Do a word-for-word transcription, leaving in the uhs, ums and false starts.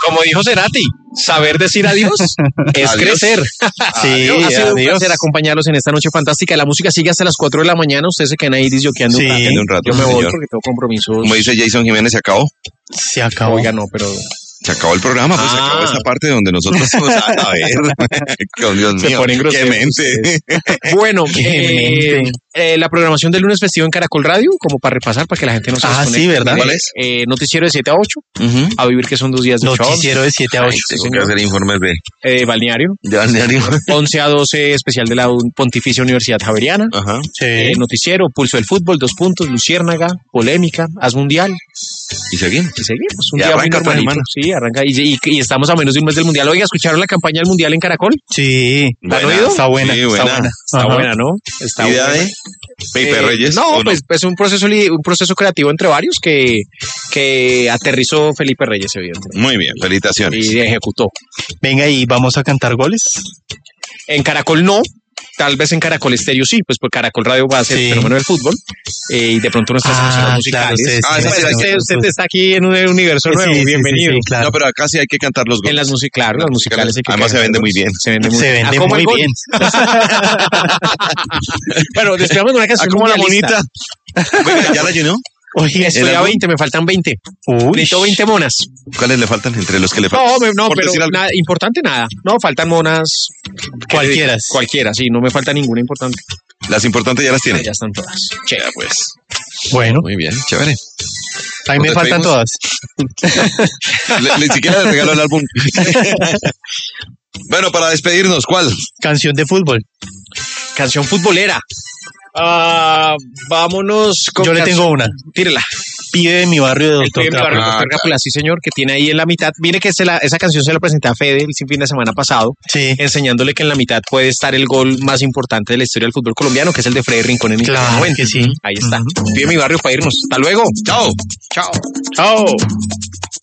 como dijo Cerati, saber decir adiós es Adiós. crecer. Sí, Ha sido un adiós. placer acompañarlos en esta noche fantástica. La música sigue hasta las cuatro de la mañana. Ustedes se quedan ahí disjoqueando Sí. un rato. En un rato, Yo me sí, voy señor. porque tengo compromisos. Como dice Jason Jiménez, se acabó. Se acabó. Oiga, no, pero... Se acabó el programa, pues se Ah. acabó esta parte donde nosotros vamos a, a ver. Con Dios Se mío, ponen qué groseros mente. Bueno, Qué eh, mente. eh, la programación del lunes festivo en Caracol Radio, como para repasar, para que la gente no se Ah, desconecte. sí, ¿verdad? Mire, ¿Cuál es? eh, noticiero de siete a ocho, Ujú. a vivir que son dos días de show. Noticiero de siete a Ay, ocho. sí, Tengo que señor. hacer informes de, Eh, balneario, de balneario. once a doce, especial de la Pontificia Universidad Javeriana. Ajá. Sí. Eh, noticiero, pulso del fútbol, dos puntos, Luciérnaga, polémica, haz mundial. Y seguimos. Y seguimos. Un Y día muy arranca otra normalito. semana. Sí, arranca. Y, y- y estamos a menos de un mes del mundial. Oiga, ¿escucharon la campaña del mundial en Caracol? Sí. Buena. ¿Han oído? Está buena. Sí, Está buena. buena. Está Ajá. buena, ¿no? Está ¿Idea buena. de Pepe Eh, Reyes? No, ¿o pues es un proceso li- un proceso creativo entre varios que, que aterrizó Felipe Reyes, evidentemente, Muy bien, felicitaciones. y ejecutó. Venga, y vamos a cantar goles. En Caracol no, tal vez en Caracol Estéreo sí, pues por Caracol Radio va a ser Sí. el fenómeno del fútbol, eh, y de pronto nuestras Ah, emisoras musicales. claro, ustedes Ah, Pues, sí, sí, usted, sí, usted está aquí en un universo Sí, nuevo, sí, sí, bienvenido. sí, claro. No, pero acá sí hay que cantar los goles. En las musicales, claro, las musicales. hay que Además se cantar vende muy goles. bien. Se vende muy Se bien. vende Ah, ¿cómo muy el gol? bien. Bueno, despedamos de una Ah, canción como la mundialista. bonita. Venga, ¿ya la llenó? Oye, Estoy ¿El a álbum? veinte, me faltan veinte. uy. Necesito veinte monas. ¿Cuáles le faltan? Entre los que le faltan. No, me- no, Por pero decir algo. nada, importante nada. No, faltan monas. Cualquiera. Cualquiera, sí, no me falta ninguna importante. Las importantes ya las tiene. Ya están todas. Che, Ya, pues. Bueno, Muy bien, chévere. a mí me ¿Nos faltan despedimos? todas. Le- Ni siquiera le regalo el álbum. Bueno, para despedirnos, ¿cuál? Canción de fútbol. Canción futbolera. Ah, vámonos con Yo le canción- tengo una. Tírela. Pibe de mi barrio de El Doctor premio Capra. Barrio Doctor Ah, Cápula, sí señor, que tiene ahí en la mitad. Mire que se la- esa canción se la presenté a Fede el fin de semana pasado, Sí. enseñándole que en la mitad puede estar el gol más importante de la historia del fútbol colombiano, que es el de Freddy Rincón en Claro Italia noventa. que sí. Ahí está. Ujú. Pide mi barrio para irnos. Hasta luego. Chao. Chao. Chao.